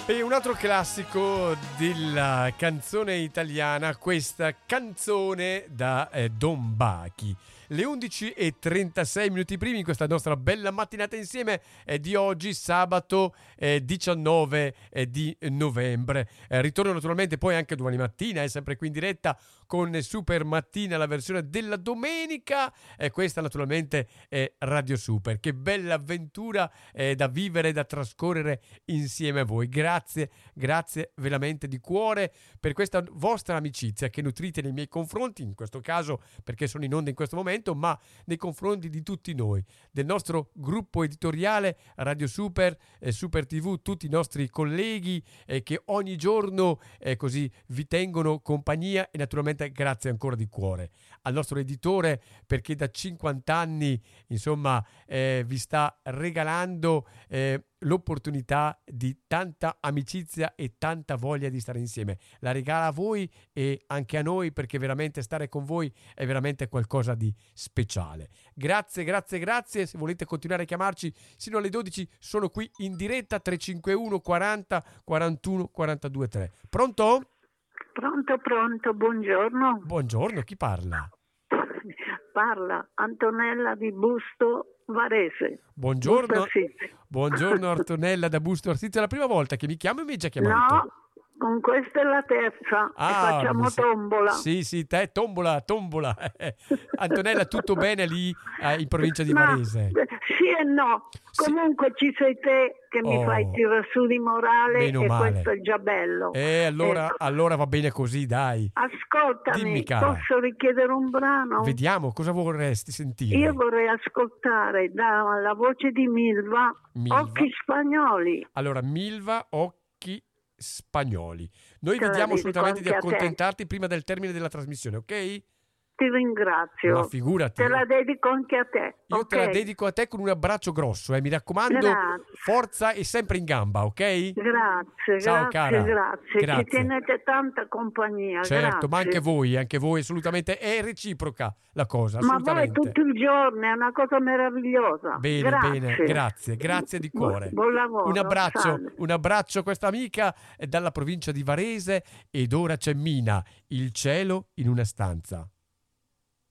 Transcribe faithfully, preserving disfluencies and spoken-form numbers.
E un altro classico della canzone italiana, questa canzone da eh, Don Bachi. Le undici e trentasei minuti primi in questa nostra bella mattinata insieme eh, di oggi, sabato eh, diciannove eh, di novembre. Eh, ritorno naturalmente poi anche domani mattina, è sempre qui in diretta con Super Mattina, la versione della domenica. E eh, questa naturalmente è Radio Super. Che bella avventura eh, da vivere, da trascorrere insieme a voi. Grazie, grazie veramente di cuore per questa vostra amicizia che nutrite nei miei confronti, in questo caso perché sono in onda in questo momento, ma nei confronti di tutti noi, del nostro gruppo editoriale Radio Super, eh, Super T V, tutti i nostri colleghi eh, che ogni giorno eh, così vi tengono compagnia, e naturalmente grazie ancora di cuore al nostro editore perché da cinquanta anni insomma eh, vi sta regalando eh, l'opportunità di tanta amicizia e tanta voglia di stare insieme. La regala a voi e anche a noi, perché veramente stare con voi è veramente qualcosa di speciale. Grazie, grazie, grazie. Se volete continuare a chiamarci sino alle dodici, sono qui in diretta. Tre cinque uno quaranta quarantuno quarantadue tre. Pronto? Pronto, pronto, buongiorno. Buongiorno, chi parla? Parla Antonella di Busto Varese. Buongiorno, Busto Arsizio. buongiorno Antonella da Busto Arsizio. È la prima volta che mi chiamo e mi hai già chiamato. No, con questa è la terza. Ah, e facciamo sì. tombola. Sì, sì, te tombola, tombola. Antonella, tutto bene lì eh, in provincia di Ma, Varese? Sì e no. Sì. Comunque ci sei te che mi Oh, fai tirare su di morale, meno e male. questo è già bello. E allora, Ecco. allora va bene così, dai. Dimmi, Ascoltami, cara. posso richiedere un brano? Vediamo, cosa vorresti sentire? Io vorrei ascoltare dalla voce di Milva, Milva. Occhi Spagnoli. Allora, Milva, Occhi Spagnoli. Noi Te la vediamo dedico assolutamente di anche a te. accontentarti prima del termine della trasmissione, ok? Ti ringrazio. Ma figurati. Te la dedico anche a te. Io ok? te la dedico a te con un abbraccio grosso, eh. Mi raccomando, Grazie. forza e sempre in gamba, ok? Grazie, Ciao, grazie, cara. grazie. Grazie. Ci tenete tanta compagnia. Certo, grazie. ma anche voi, anche voi, assolutamente, è reciproca la cosa, Ma voi assolutamente. tutto il giorno, è una cosa meravigliosa. Bene, grazie. bene, grazie, grazie di cuore. Buon, buon lavoro. Un abbraccio, salve. un abbraccio a questa amica dalla provincia di Varese. Ed ora c'è Mina, Il cielo in una stanza.